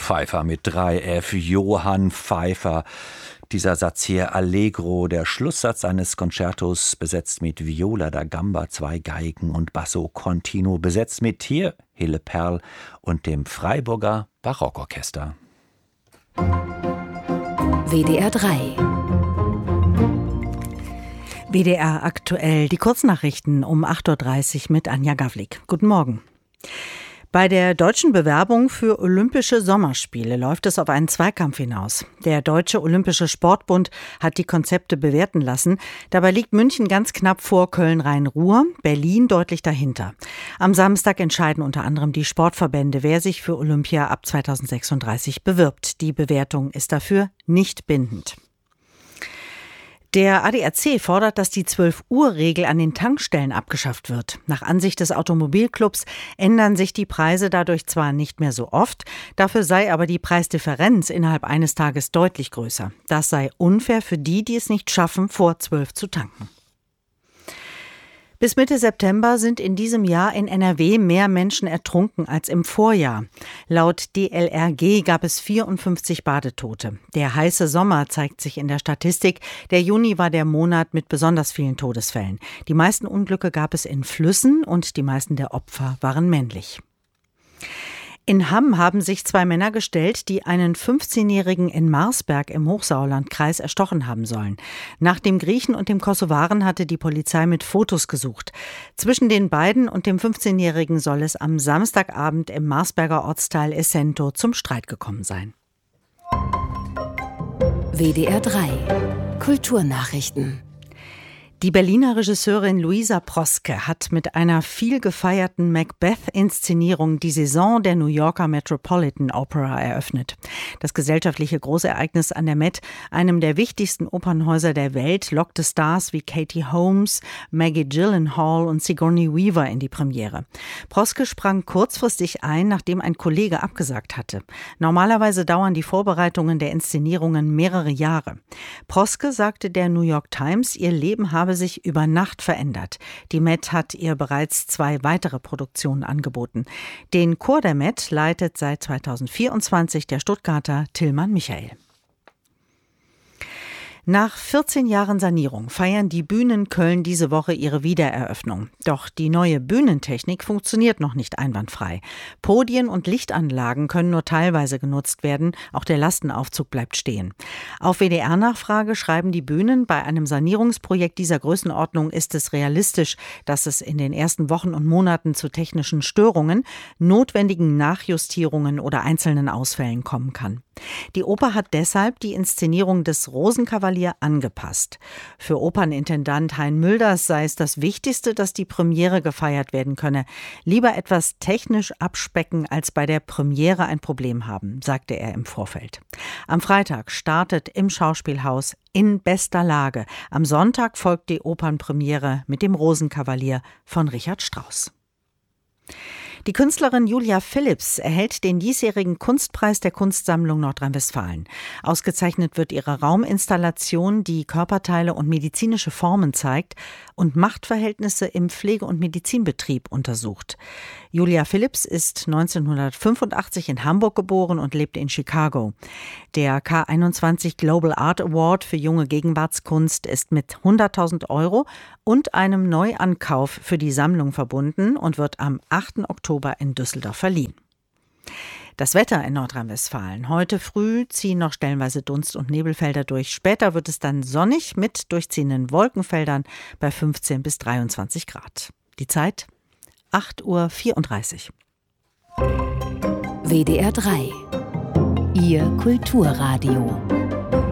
Pfeiffer mit 3F, Johann Pfeiffer. Dieser Satz hier, Allegro, der Schlusssatz eines Concertos, besetzt mit Viola da Gamba, 2 Geigen und Basso Continuo, besetzt mit hier Hille Perl und dem Freiburger Barockorchester. WDR 3. WDR aktuell, die Kurznachrichten um 8.30 Uhr mit Anja Gawlik. Guten Morgen. Bei der deutschen Bewerbung für Olympische Sommerspiele läuft es auf einen Zweikampf hinaus. Der Deutsche Olympische Sportbund hat die Konzepte bewerten lassen. Dabei liegt München ganz knapp vor Köln-Rhein-Ruhr, Berlin deutlich dahinter. Am Samstag entscheiden unter anderem die Sportverbände, wer sich für Olympia ab 2036 bewirbt. Die Bewertung ist dafür nicht bindend. Der ADAC fordert, dass die 12-Uhr-Regel an den Tankstellen abgeschafft wird. Nach Ansicht des Automobilclubs ändern sich die Preise dadurch zwar nicht mehr so oft, dafür sei aber die Preisdifferenz innerhalb eines Tages deutlich größer. Das sei unfair für die, die es nicht schaffen, vor 12 zu tanken. Bis Mitte September sind in diesem Jahr in NRW mehr Menschen ertrunken als im Vorjahr. Laut DLRG gab es 54 Badetote. Der heiße Sommer zeigt sich in der Statistik. Der Juni war der Monat mit besonders vielen Todesfällen. Die meisten Unglücke gab es in Flüssen und die meisten der Opfer waren männlich. In Hamm haben sich 2 Männer gestellt, die einen 15-Jährigen in Marsberg im Hochsauerlandkreis erstochen haben sollen. Nach dem Griechen und dem Kosovaren hatte die Polizei mit Fotos gesucht. Zwischen den beiden und dem 15-Jährigen soll es am Samstagabend im Marsberger Ortsteil Essento zum Streit gekommen sein. WDR 3 Kulturnachrichten. Die Berliner Regisseurin Luisa Proske hat mit einer viel gefeierten Macbeth-Inszenierung die Saison der New Yorker Metropolitan Opera eröffnet. Das gesellschaftliche Großereignis an der Met, einem der wichtigsten Opernhäuser der Welt, lockte Stars wie Katie Holmes, Maggie Gyllenhaal und Sigourney Weaver in die Premiere. Proske sprang kurzfristig ein, nachdem ein Kollege abgesagt hatte. Normalerweise dauern die Vorbereitungen der Inszenierungen mehrere Jahre. Proske sagte der New York Times, ihr Leben habe sich über Nacht verändert. Die Met hat ihr bereits 2 weitere Produktionen angeboten. Den Chor der Met leitet seit 2024 der Stuttgarter Tilman Michael. Nach 14 Jahren Sanierung feiern die Bühnen Köln diese Woche ihre Wiedereröffnung. Doch die neue Bühnentechnik funktioniert noch nicht einwandfrei. Podien und Lichtanlagen können nur teilweise genutzt werden. Auch der Lastenaufzug bleibt stehen. Auf WDR-Nachfrage schreiben die Bühnen, bei einem Sanierungsprojekt dieser Größenordnung ist es realistisch, dass es in den ersten Wochen und Monaten zu technischen Störungen, notwendigen Nachjustierungen oder einzelnen Ausfällen kommen kann. Die Oper hat deshalb die Inszenierung des Rosenkavalier angepasst. Für Opernintendant Hein Mülders sei es das Wichtigste, dass die Premiere gefeiert werden könne. Lieber etwas technisch abspecken, als bei der Premiere ein Problem haben, sagte er im Vorfeld. Am Freitag startet im Schauspielhaus in bester Lage. Am Sonntag folgt die Opernpremiere mit dem Rosenkavalier von Richard Strauss. Die Künstlerin Julia Philipps erhält den diesjährigen Kunstpreis der Kunstsammlung Nordrhein-Westfalen. Ausgezeichnet wird ihre Rauminstallation, die Körperteile und medizinische Formen zeigt und Machtverhältnisse im Pflege- und Medizinbetrieb untersucht. Julia Philipps ist 1985 in Hamburg geboren und lebt in Chicago. Der K21 Global Art Award für junge Gegenwartskunst ist mit 100.000 € und einem Neuankauf für die Sammlung verbunden und wird am 8. Oktober in Düsseldorf verliehen. Das Wetter in Nordrhein-Westfalen. Heute früh ziehen noch stellenweise Dunst- und Nebelfelder durch. Später wird es dann sonnig mit durchziehenden Wolkenfeldern bei 15 bis 23 Grad. Die Zeit 8.34 Uhr. WDR 3. Ihr Kulturradio.